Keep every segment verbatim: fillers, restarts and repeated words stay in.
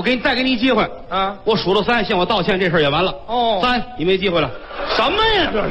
给你再给你一机会啊！ 我数到三，向我道歉，这事儿也完了。 哦， 三，你没机会了。 什么呀？这是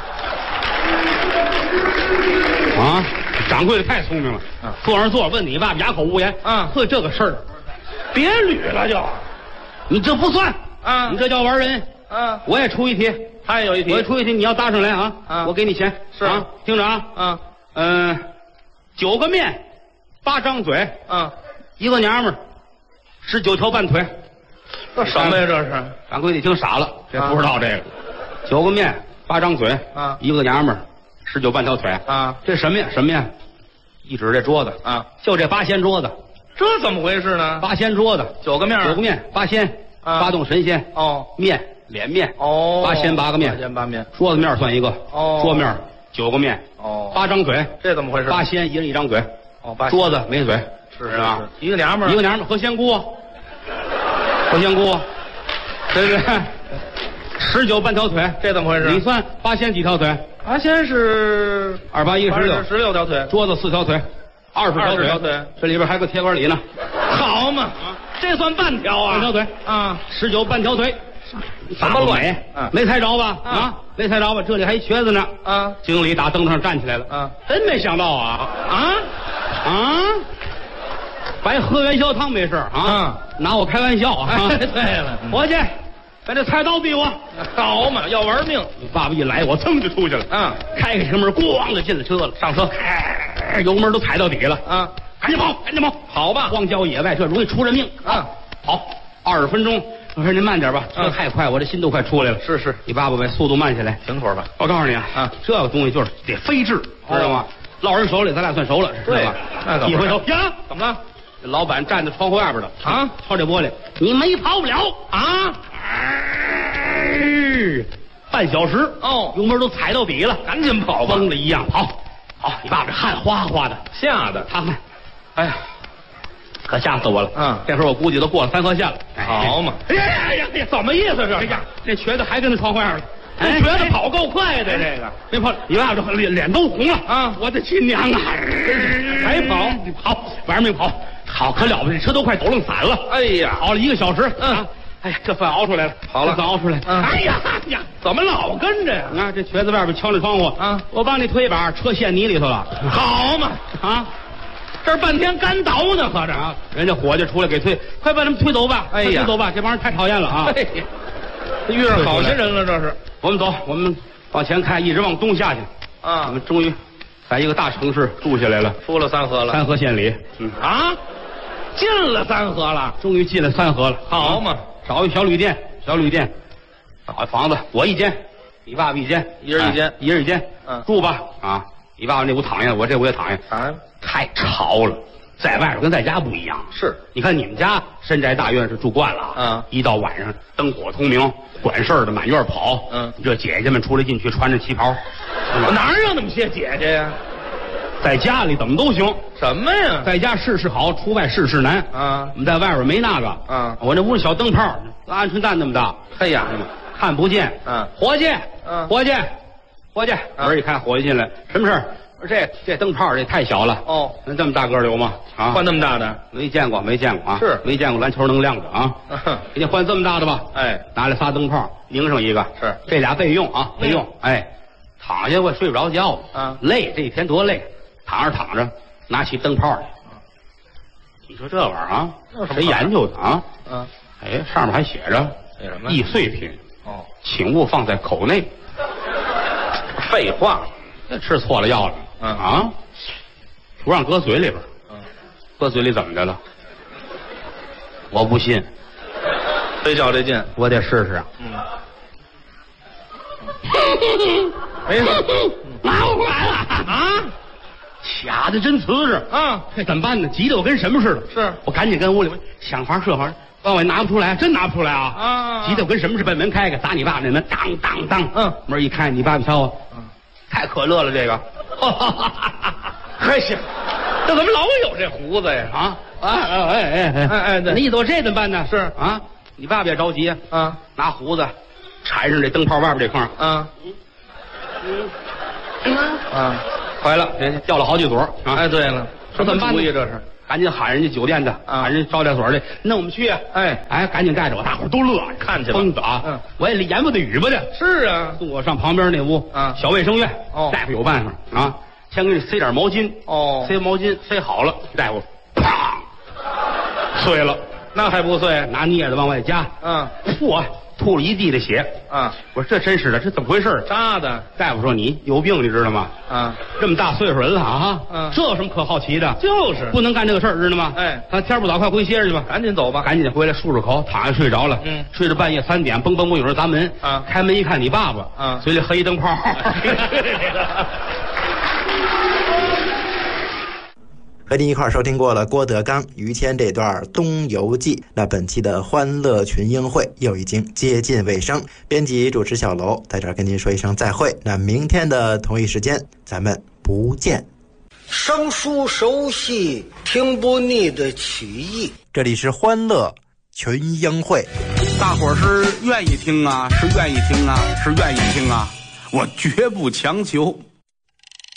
啊！掌柜的太聪明了， 啊、 坐上坐，问你爸爸哑口无言。 啊， 会这个事儿， 别捋了就。 你这不算啊， 你这叫玩人。 啊， 我也出一题， 他也有一题， 我也出一题，你要答上来啊！ 啊， 我给你钱。 是啊，听着啊。 啊， 嗯、呃，九个面，八张嘴。 啊， 一个娘们儿，十九条半腿。 这什么呀？这是掌柜的听傻了，这啊不知道这个。九个面，八张嘴。 啊， 一个娘们儿，十九半条腿。 啊， 这什么呀？什么呀？一指这桌子啊， 就这八仙桌子。 这怎么回事呢？ 八仙桌子， 九个面， 九个面，八仙， 啊、 八洞神仙。 哦， 面脸面。 哦， 八仙八个面， 八仙八面。 桌子面算一个。 哦， 桌面九个面。 哦， 八张嘴， 这怎么回事？ 八仙一人一张嘴。 哦，八桌子没嘴， 是是吧？ 一个娘们儿， 一个娘们儿和仙姑，和仙姑，对对对，十九半条腿， 这怎么回事？ 你算八仙几条腿？ 八仙是二八一十六， 十六条腿， 桌子四条腿，二十条腿， 条腿， 这里边还有个铁管里呢。 好嘛，啊，这算半条啊？ 半条腿啊， 十九半条腿， 什么乱？ 啊，没猜着吧？啊，没猜着吧？这里还一瘸子呢。 啊， 经理打凳子上站起来了。 啊， 真没想到啊啊啊！白喝元宵汤没事啊，拿我开玩笑啊！ 哎，对了， 伙计，把这菜刀逼我， 好嘛，要玩命！ 你爸爸一来，我噌就出去了。 啊， 开开车门，咣就进了车了，上车，哎，油门都踩到底了。 啊， 赶紧跑，赶紧跑， 好吧！ 荒郊野外，这容易出人命啊！ 跑，二十分钟。我说您慢点吧，车太快，我这心都快出来了。 是是， 你爸爸把速度慢下来， 停会儿吧。 我告诉你啊，啊，这个东西就是得飞智，知道吗？落人手里，咱俩算熟了，知道吧？ 那怎么？ 一回头呀， 怎么了？ 这老板站在窗户外边了啊， 敲这玻璃，你没跑不了啊！ 半小时哦， 油门都踩到底了， 赶紧跑吧， 疯了一样跑。好，你爸爸这汗哗哗的， 吓得他们，哎呀，可吓死我了。 嗯， 这会儿我估计都过了三河线了。 好嘛！ 哎呀呀呀， 怎么意思这？ 哎呀，这瘸子还跟在窗户外了。 这瘸子跑够快的，这个没跑，你爸爸这脸脸都红了啊！ 我的亲娘啊！ 还跑， 跑，晚上没跑，好可了不得，这车都快抖楞散了。 哎呀， 跑了一个小时， 嗯， 哎呀，这饭熬出来了， 好了， 饭熬出来， 嗯， 哎呀呀， 怎么老跟着呀？ 啊，这瘸子外边敲着窗户啊， 我帮你推一把，车陷泥里头了， 好嘛啊！ 这儿半天干倒呢，合着啊！人家伙计出来给推，快把他们推走吧！ 哎呀， 推走吧！这帮人太讨厌了啊！ 哎呀，遇上好些人了，这是。 我们走，我们往前开，一直往东下去。 啊， 我们终于在一个大城市住下来了， 出了三河了。 三河县里， 嗯啊，进了三河了， 终于进了三河了。 好嘛， 找一小旅店，小旅店，找一房子，我一间，你爸爸一间， 一人一间， 一人一间， 嗯， 住吧啊！你爸爸那屋躺下，我这屋也躺下， 躺下， 太吵了。在外边跟在家不一样， 是， 你看你们家深宅大院是住惯了， 嗯， 一到晚上灯火通明，管事儿的满院跑， 嗯， 这姐姐们出来进去穿着旗袍， 哪有那么些姐姐呀？ 在家里怎么都行， 什么呀？ 在家事事好，出外事事难啊！ 我们在外边没那个， 啊， 我那屋小灯泡，鹌鹑蛋那么大， 嘿呀， 看不见， 嗯， 伙计， 嗯， 伙计，伙计，门一开，伙计进来，什么事儿？这这灯泡这太小了哦， 那这么大个儿有吗？啊， 换那么大的没见过，没见过啊， 是没见过篮球能亮着啊，给你换这么大的吧。 哎， 拿来仨灯泡，拧上一个， 是这俩备用啊，备用。哎，躺下我睡不着觉啊， 累，这一天多累，躺着躺着，拿起灯泡来。你说这玩意儿啊，谁研究的啊？ 嗯， 哎，上面还写着写什么？ 易碎品哦， 请勿放在口内。 废话， 这吃错了药了。 嗯啊，不让搁嘴里边。 嗯， 搁嘴里怎么的了？我不信， 非较这劲， 我得试试。 嗯，没事， 拿不出来了啊！卡的真瓷实啊！ 这怎么办呢？急得我跟什么似的。 是我赶紧跟屋里想法设法，往外拿不出来，真拿不出来啊！ 啊！ 急得我跟什么似的，把门开开，砸你爸那门，当当当。 嗯， 门一开，你爸爸瞧我， 嗯， 太可乐了，这个。 还行，这怎么老有这胡子呀？ 啊！哎哎哎哎哎哎， 那意思我这怎么办呢？ 是啊，你爸爸也着急啊， 啊， 拿胡子缠上这灯泡外边这块儿， 啊，嗯，啊， 坏了，这掉了好几撮啊！ 哎，对了， 这怎么办呢？ 这是赶紧喊人家酒店的， 啊喊人招待所的，弄我们去。 哎哎，赶紧带着我，大伙儿都乐， 看去吧疯的啊！ 嗯， 我也言不对语不的， 是啊， 送我上旁边那屋啊小卫生院。 哦大夫有办法啊，先给你塞点毛巾。 哦塞毛巾塞好了，大夫啪碎了， 那还不碎？ 拿镊子往外夹， 嗯噗啊，吐了一地的血。 啊， 我说这真是的，这怎么回事？ 扎的大夫说你有病，你知道吗？ 啊， 这么大岁数人了啊， 嗯这有什么可好奇的？ 就是不能干这个事儿，知道吗？ 哎他天不早，快回歇着去吧。 赶紧走吧。 赶紧回来漱漱口，躺下睡着了。 嗯睡到半夜三点，嘣嘣嘣有人砸门。 啊开门一看，你爸爸。 啊嘴里黑一灯泡。 和您一块儿收听过了郭德纲、于谦这段《东游记》，那本期的欢乐群英会又已经接近尾声。编辑主持小楼在这儿跟您说一声再会，那明天的同一时间咱们不见。 生疏熟悉，听不腻的曲艺。 这里是欢乐群英会， 大伙儿是愿意听啊，是愿意听啊，是愿意听啊，我绝不强求。